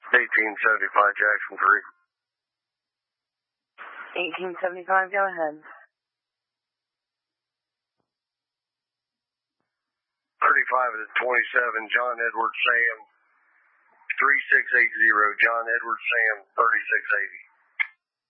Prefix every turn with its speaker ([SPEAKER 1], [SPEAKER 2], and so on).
[SPEAKER 1] 1875 Jackson 3.
[SPEAKER 2] 1875, go ahead.
[SPEAKER 1] 35 to 27, John Edward Sam, 3680, John Edward Sam, 3680.